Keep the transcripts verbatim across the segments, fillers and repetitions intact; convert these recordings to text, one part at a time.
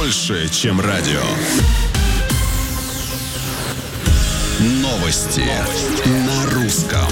больше, чем радио. Новости, Новости. На русском.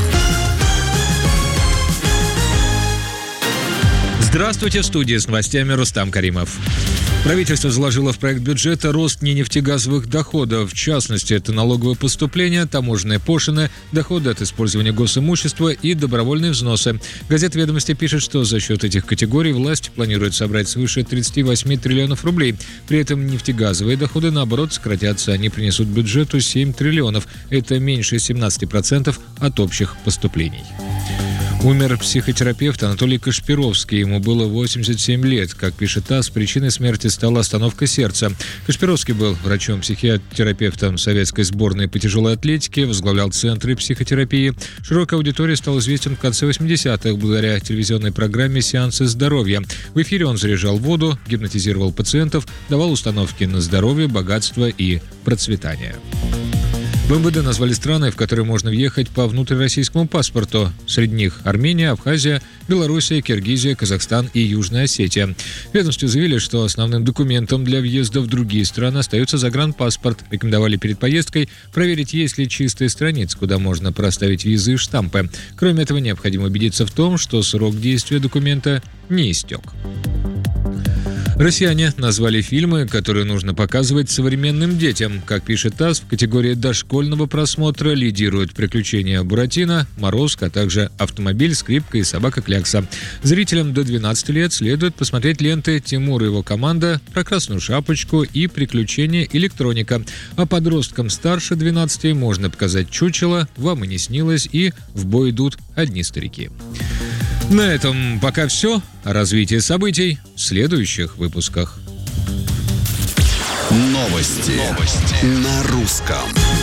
Здравствуйте, в студии с новостями Рустам Каримов. Правительство заложило в проект бюджета рост ненефтегазовых доходов. В частности, это налоговые поступления, таможенные пошлины, доходы от использования госимущества и добровольные взносы. Газета «Ведомости» пишет, что за счет этих категорий власть планирует собрать свыше тридцать восемь триллионов рублей. При этом нефтегазовые доходы, наоборот, сократятся. Они принесут бюджету семь триллионов. Это меньше семнадцать процентов от общих поступлений. Умер психотерапевт Анатолий Кашпировский. Ему было восемьдесят семь лет. Как пишет ТАСС, причиной смерти стала остановка сердца. Кашпировский был врачом-психотерапевтом советской сборной по тяжелой атлетике, возглавлял центры психотерапии. Широкой аудитории стал известен в конце восьмидесятых благодаря телевизионной программе «Сеансы здоровья». В эфире он заряжал воду, гипнотизировал пациентов, давал установки на здоровье, богатство и процветание. В МВД назвали страны, в которые можно въехать по внутрироссийскому паспорту. Среди них Армения, Абхазия, Белоруссия, Киргизия, Казахстан и Южная Осетия. В ведомстве заявили, что основным документом для въезда в другие страны остается загранпаспорт. Рекомендовали перед поездкой проверить, есть ли чистые страницы, куда можно проставить визы и штампы. Кроме этого, необходимо убедиться в том, что срок действия документа не истек. Россияне назвали фильмы, которые нужно показывать современным детям. Как пишет ТАСС, в категории дошкольного просмотра лидируют «Приключения Буратино», «Морозко», а также «Автомобиль», «Скрипка» и «Собака Клякса». Зрителям до двенадцати лет следует посмотреть ленты «Тимур и его команда», «Про Красную Шапочку» и «Приключения Электроника». А подросткам старше двенадцати можно показать «Чучело», «Вам и не снилось» и «В бой идут одни старики». На этом пока все. О развитии событий в следующих выпусках. Новости, Новости. На русском.